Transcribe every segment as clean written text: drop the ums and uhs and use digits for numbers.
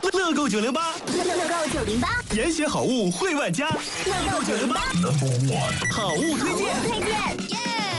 乐购908， 乐购908， 严选好物惠万家。乐购908，好物推荐。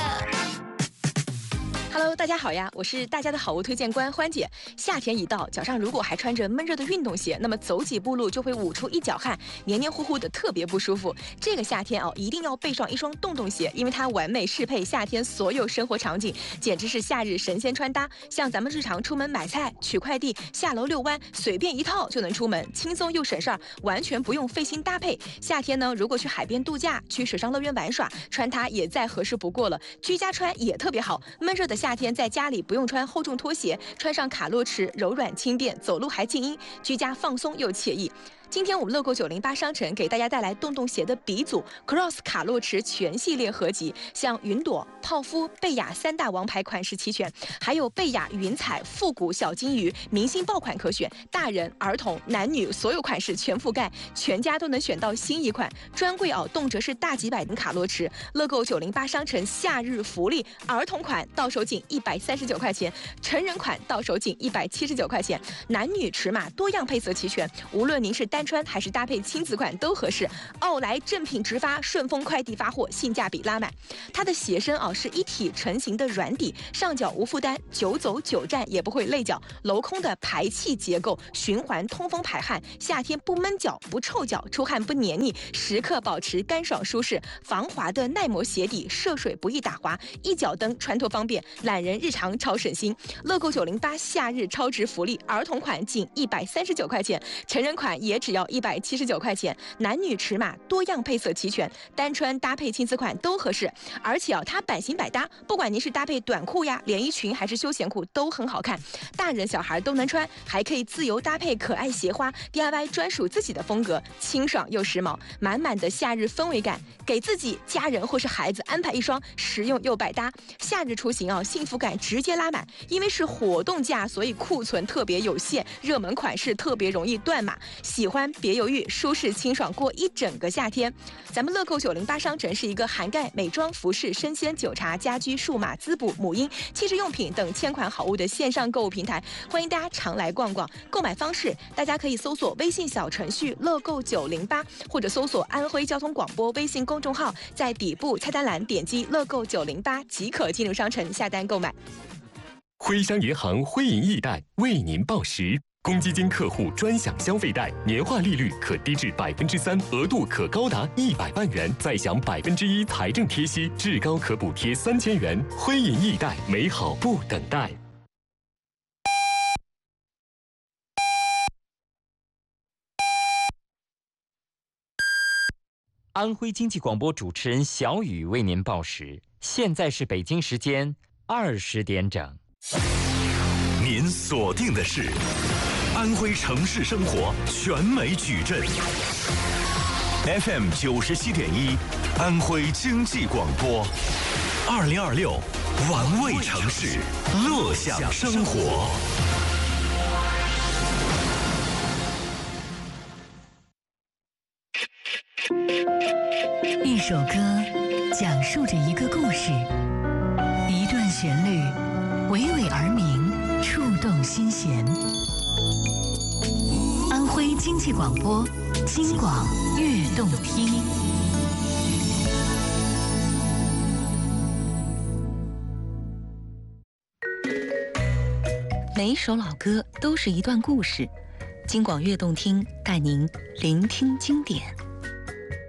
Hello， 大家好呀，我是大家的好物推荐官欢姐。夏天一到，脚上如果还穿着闷热的运动鞋，那么走几步路就会捂出一脚汗，黏黏糊糊的，特别不舒服。这个夏天一定要备上一双洞洞鞋，因为它完美适配夏天所有生活场景，简直是夏日神仙穿搭。像咱们日常出门买菜、取快递、下楼遛弯，随便一套就能出门，轻松又省事儿，完全不用费心搭配。夏天呢，如果去海边度假、去水上乐园玩耍，穿它也再合适不过了。居家穿也特别好，闷热的夏天在家里不用穿厚重拖鞋，穿上卡洛驰柔软轻便，走路还静音，居家放松又惬意。今天我们乐购908商城给大家带来洞洞鞋的鼻祖 Cross 卡洛驰全系列合集，像云朵、泡芙、贝雅3大王牌款式齐全，还有贝雅云彩、复古小金鱼明星爆款可选，大人、儿童、男女所有款式全覆盖，全家都能选到心仪款。专柜动辄是大几百的卡洛驰。乐购908商城夏日福利，儿童款到手仅139块钱，成人款到手仅179块钱，男女尺码多样配色齐全，无论您是单穿还是搭配亲子款都合适。奥莱正品直发，顺丰快递发货，性价比拉满。它的鞋身是一体成型的软底，上脚无负担，久走久站也不会累脚。镂空的排气结构，循环通风排汗，夏天不闷脚不臭脚，出汗不黏腻，时刻保持干爽舒适。防滑的耐磨鞋底，涉水不易打滑，一脚蹬穿脱方便，懒人日常超省心。乐购908夏日超值福利，儿童款仅139块钱，成人款也只要179块钱，男女尺码多样配色齐全，单穿搭配亲子款都合适。而且它版型百搭，不管您是搭配短裤呀、连衣裙还是休闲裤都很好看，大人小孩都能穿，还可以自由搭配可爱鞋花 ，DIY 专属自己的风格，清爽又时髦，满满的夏日氛围感。给自己、家人或是孩子安排一双实用又百搭，夏日出行幸福感直接拉满。因为是活动价，所以库存特别有限，热门款式特别容易断码。喜欢别犹豫，舒适清爽过一整个夏天。咱们乐购908商城是一个涵盖美妆、服饰、生鲜、酒茶、家居、数码、滋补、母婴、汽车用品等千款好物的线上购物平台，欢迎大家常来逛逛。购买方式，大家可以搜索微信小程序乐购908，或者搜索安徽交通广播微信公众号，在底部菜单栏点击乐购908即可进入商城下单购买。 徽商银行徽银易贷为您报时。公积金客户专享消费贷，年化利率可低至3%，额度可高达100万元，再享1%财政贴息，至高可补贴3000元。徽银易贷，美好不等待。 安徽经济广播主持人小雨为您报时，现在是北京时间20点整。 您锁定的是安徽城市生活全美矩阵 FM 97.1，安徽经济广播，2026玩味城市，乐享生活。 一首歌讲述着一个故事，一段旋律娓娓而鸣，触动心弦。安徽经济广播，京广悦动听。每一首老歌都是一段故事，京广悦动听带您聆听经典。